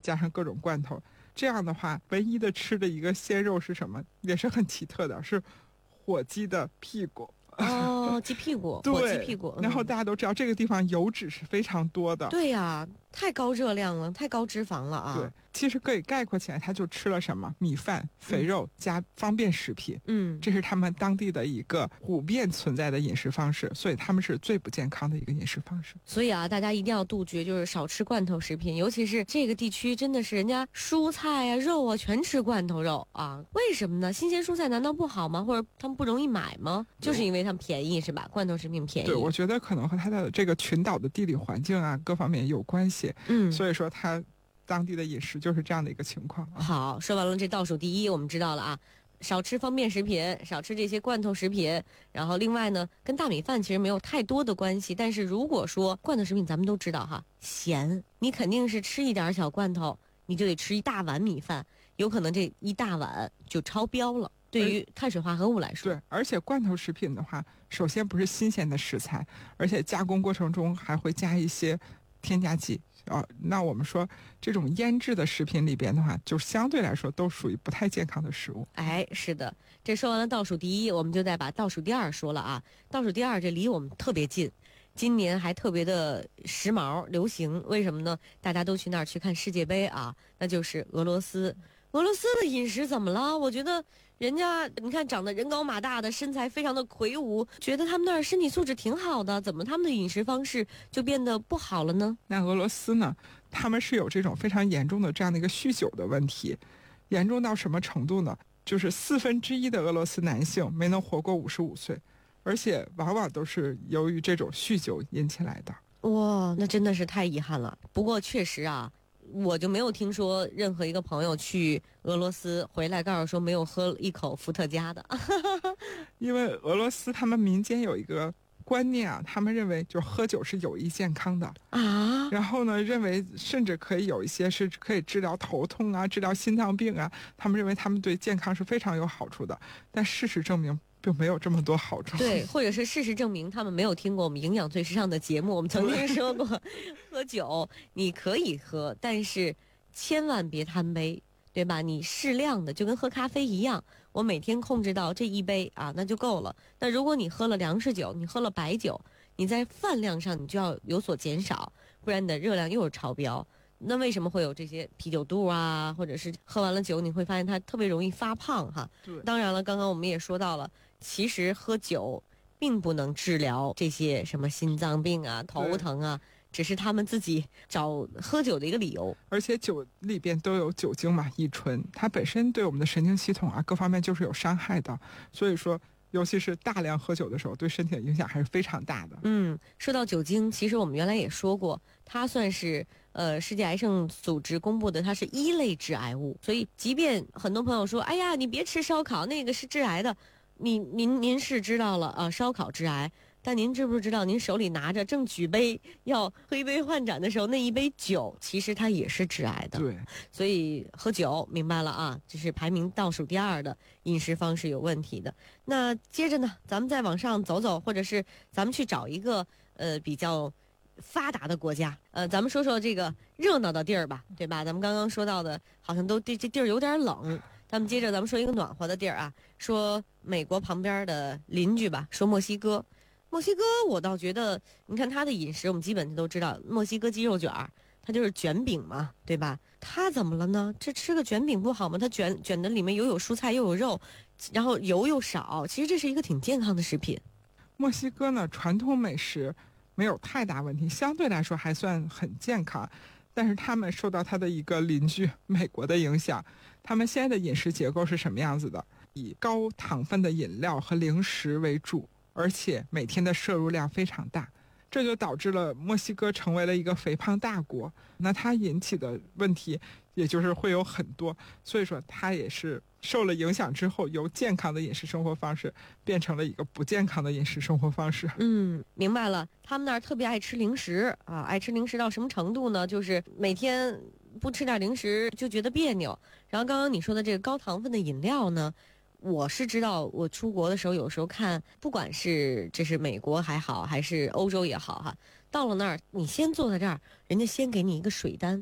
加上各种罐头。这样的话，唯一的吃的一个鲜肉是什么？也是很奇特的，是火鸡的屁股。 哦，鸡屁股，火鸡屁股。 然后大家都知道这个地方油脂是非常多的。 对呀，太高热量了，太高脂肪了啊。 对，其实可以概括起来，他就吃了什么？米饭、肥肉加方便食品。这是他们当地的一个普遍存在的饮食方式，所以他们是最不健康的一个饮食方式。 所以啊，大家一定要杜绝，就是少吃罐头食品，尤其是这个地区真的是人家蔬菜啊、肉啊全吃罐头肉啊。为什么呢？新鲜蔬菜难道不好吗？或者他们不容易买吗？就是因为他们便宜是吧？罐头食品便宜。 对，我觉得可能和它的这个群岛的地理环境啊各方面有关系。所以说它当地的饮食就是这样的一个情况。 好，说完了这倒数第一，我们知道了啊，少吃方便食品，少吃这些罐头食品。然后另外呢，跟大米饭其实没有太多的关系，但是如果说罐头食品，咱们都知道哈，咸，你肯定是吃一点小罐头，你就得吃一大碗米饭，有可能这一大碗就超标了。对于碳水化合物来说， 对，而且罐头食品的话，首先不是新鲜的食材，而且加工过程中还会加一些添加剂那我们说这种腌制的食品里边的话，就相对来说都属于不太健康的食物。 哎，是的，这说完了倒数第一，我们就再把倒数第二说了啊。倒数第二这离我们特别近，今年还特别的时髦流行，为什么呢？大家都去那儿去看世界杯啊，那就是俄罗斯。俄罗斯的饮食怎么了？我觉得人家你看长得人高马大的，身材非常的魁梧，觉得他们那儿身体素质挺好的，怎么他们的饮食方式就变得不好了呢？ 那俄罗斯呢，他们是有这种非常严重的这样的一个酗酒的问题，严重到什么程度呢？就是1/4的俄罗斯男性没能活过55岁，而且往往都是由于这种酗酒引起来的。 哇，那真的是太遗憾了。不过确实啊，我就没有听说任何一个朋友去俄罗斯回来告诉说没有喝一口伏特加的。 因为俄罗斯他们民间有一个观念啊，他们认为就喝酒是有益健康的啊， 然后呢，认为甚至可以有一些是可以治疗头痛啊、治疗心脏病啊，他们认为他们对健康是非常有好处的。但事实证明并没有这么多好处。 对，或者是事实证明他们没有听过我们营养最时尚的节目。我们曾经说过，喝酒你可以喝，但是千万别贪杯，对吧？你适量的，就跟喝咖啡一样，我每天控制到这一杯啊，那就够了。那如果你喝了粮食酒，你喝了白酒，你在饭量上你就要有所减少，不然你的热量又是超标。那为什么会有这些啤酒肚啊，或者是喝完了酒你会发现它特别容易发胖哈？ 对， 当然了，刚刚我们也说到了，其实喝酒并不能治疗这些什么心脏病啊、头疼啊，只是他们自己找喝酒的一个理由。 而且酒里边都有酒精嘛，乙醇，它本身对我们的神经系统啊各方面就是有伤害的，所以说尤其是大量喝酒的时候，对身体的影响还是非常大的。 说到酒精，其实我们原来也说过，它算是世界癌症组织公布的，它是1类致癌物。所以，即便很多朋友说，哎呀，你别吃烧烤，那个是致癌的，您是知道了啊，烧烤致癌。但您知不知道，您手里拿着正举杯要喝一杯换盏的时候，那一杯酒其实它也是致癌的。 对， 所以喝酒明白了啊，这是排名倒数第2的饮食方式有问题的。那接着呢，咱们再往上走走，或者是咱们去找一个比较发达的国家，咱们说说这个热闹的地儿吧，对吧？咱们刚刚说到的，好像都这地儿有点冷。咱们接着咱们说一个暖和的地儿啊，说美国旁边的邻居吧，说墨西哥。墨西哥我倒觉得，你看它的饮食，我们基本都知道，墨西哥鸡肉卷儿，它就是卷饼嘛，对吧？它怎么了呢？这吃个卷饼不好吗？它卷的里面又有蔬菜又有肉，然后油又少，其实这是一个挺健康的食品。 墨西哥呢，传统美食没有太大问题，相对来说还算很健康。但是他们受到他的一个邻居美国的影响，他们现在的饮食结构是什么样子的？以高糖分的饮料和零食为主，而且每天的摄入量非常大，这就导致了墨西哥成为了一个肥胖大国。那它引起的问题也就是会有很多，所以说它也是受了影响之后，由健康的饮食生活方式变成了一个不健康的饮食生活方式。 明白了。他们那儿特别爱吃零食啊，爱吃零食到什么程度呢？就是每天不吃点零食就觉得别扭。然后刚刚你说的这个高糖分的饮料呢，我是知道，我出国的时候有时候看，不管是这是美国还好，还是欧洲也好哈，到了那儿你先坐在这儿，人家先给你一个水单，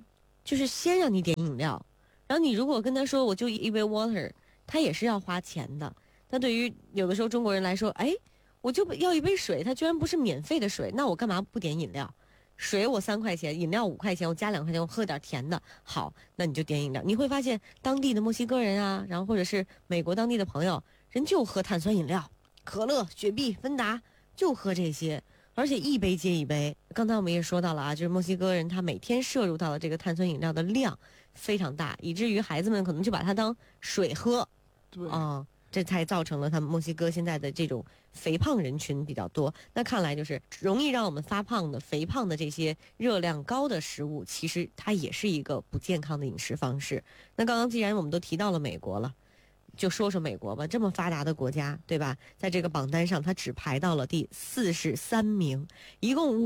就是先让你点饮料，然后你如果跟他说我就一杯 water， 他也是要花钱的。那对于有的时候中国人来说，哎，我就要一杯水，它居然不是免费的水，那我干嘛不点饮料？水我3块钱，饮料5块钱，我加2块钱，我喝点甜的。好，那你就点饮料。你会发现当地的墨西哥人啊，然后或者是美国当地的朋友，人就喝碳酸饮料，可乐、雪碧、芬达，就喝这些，而且一杯接一杯。刚才我们也说到了啊，就是墨西哥人他每天摄入到的这个碳酸饮料的量非常大，以至于孩子们可能就把它当水喝。 对啊。这才造成了他们墨西哥现在的这种肥胖人群比较多。那看来就是容易让我们发胖的、肥胖的这些热量高的食物，其实它也是一个不健康的饮食方式。那刚刚既然我们都提到了美国了，就说说美国吧，这么发达的国家，对吧？在这个榜单上，它只排到了第43名，一共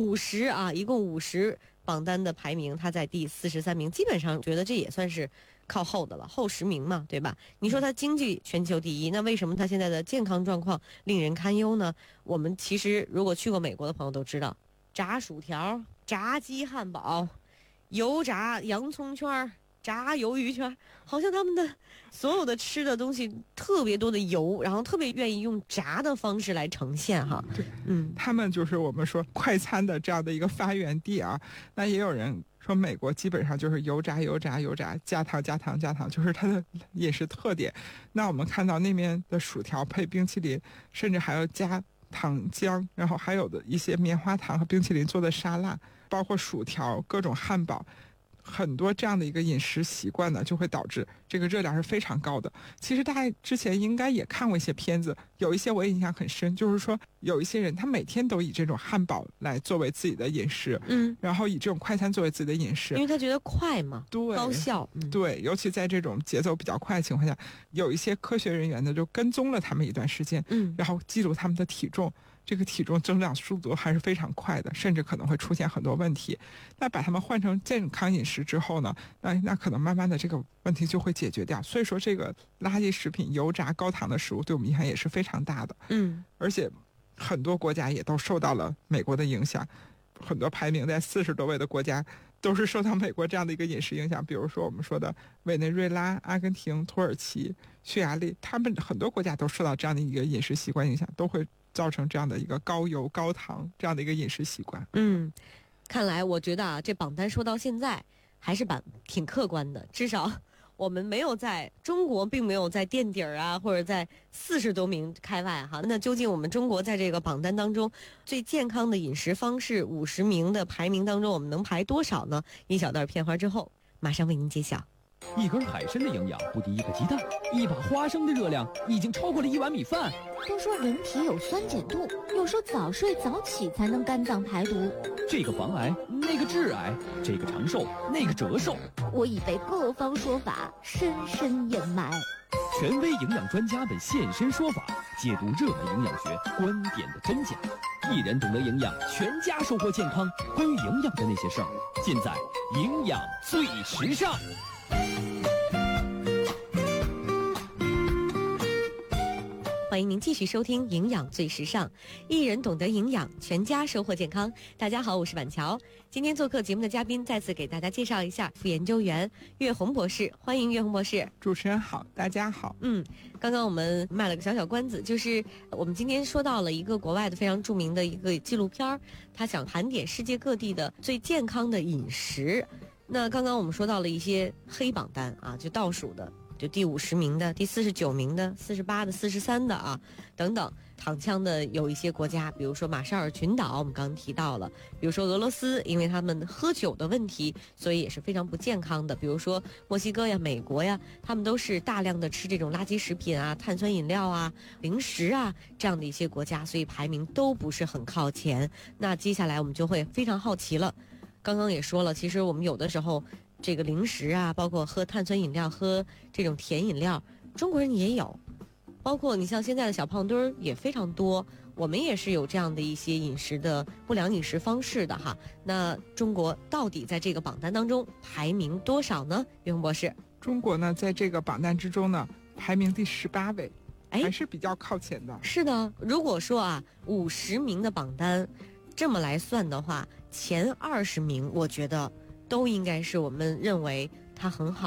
50榜单的排名，它在第43名，基本上觉得这也算是靠后的了，后10名嘛，对吧？你说它经济全球第一，那为什么它现在的健康状况令人堪忧呢？我们其实如果去过美国的朋友都知道，炸薯条、炸鸡汉堡、油炸洋葱圈、炸鱿鱼圈，好像他们的所有的吃的东西特别多的油，然后特别愿意用炸的方式来呈现哈。 对，他们就是我们说快餐的这样的一个发源地啊。那也有人说美国基本上就是油炸、加糖，就是它的饮食特点。那我们看到那边的薯条配冰淇淋，甚至还要加糖浆，然后还有的一些棉花糖和冰淇淋做的沙拉，包括薯条、各种汉堡。很多这样的一个饮食习惯呢，就会导致这个热量是非常高的。其实大家之前应该也看过一些片子，有一些我也印象很深，就是说有一些人他每天都以这种汉堡来作为自己的饮食，然后以这种快餐作为自己的饮食， 因为他觉得快嘛， 对， 高效， 对，尤其在这种节奏比较快的情况下，有一些科学人员呢就跟踪了他们一段时间，然后记录他们的体重。这个体重增长速度还是非常快的，甚至可能会出现很多问题。那把它们换成健康饮食之后呢，那可能慢慢的这个问题就会解决掉。所以说，这个垃圾食品、油炸、高糖的食物对我们影响也是非常大的。而且很多国家也都受到了美国的影响，很多排名在40多位的国家都是受到美国这样的一个饮食影响。比如说我们说的委内瑞拉、阿根廷、土耳其、匈牙利，他们很多国家都受到这样的一个饮食习惯影响，都会造成这样的一个高油高糖这样的一个饮食习惯。 看来我觉得啊，这榜单说到现在还是挺客观的，至少我们没有在中国并没有在垫底儿啊，或者在40多名开外哈。那究竟我们中国在这个榜单当中最健康的饮食方式50名的排名当中，我们能排多少呢？一小段片花之后，马上为您揭晓。 一根海参的营养不敌一个鸡蛋，一把花生的热量已经超过了1碗米饭。 都说人体有酸碱度，又说早睡早起才能肝脏排毒。 这个防癌，那个致癌，这个长寿，那个折寿。 我已被各方说法深深掩埋。 权威营养专家们现身说法，解读热门营养学观点的真假。一人懂得营养，全家收获健康。关于营养的那些事儿，尽在营养最时尚。 欢迎您继续收听《营养最时尚》，一人懂得营养，全家收获健康。大家好，我是板桥。今天做客节目的嘉宾，再次给大家介绍一下副研究员岳红博士。欢迎岳红博士。 主持人好，大家好。 刚刚我们卖了个小关子，就是我们今天说到了一个国外的非常著名的一个纪录片，他想盘点世界各地的最健康的饮食。那刚刚我们说到了一些黑榜单啊，就倒数的。就第50名的、第49名的、48的、43的啊，等等，躺枪的有一些国家，比如说马绍尔群岛，我们刚刚提到了，比如说俄罗斯，因为他们喝酒的问题，所以也是非常不健康的。比如说墨西哥呀、美国呀，他们都是大量的吃这种垃圾食品啊、碳酸饮料啊、零食啊这样的一些国家，所以排名都不是很靠前。那接下来我们就会非常好奇了。刚刚也说了，其实我们有的时候这个零食啊，包括喝碳酸饮料、喝这种甜饮料，中国人也有，包括你像现在的小胖墩儿也非常多，我们也是有这样的一些饮食的不良饮食方式的哈。那中国到底在这个榜单当中排名多少呢？岳红博士， 中国呢在这个榜单之中呢排名第18位，还是比较靠前的。 是的，如果说啊50名的榜单这么来算的话，前20名我觉得都应该是我们认为它很好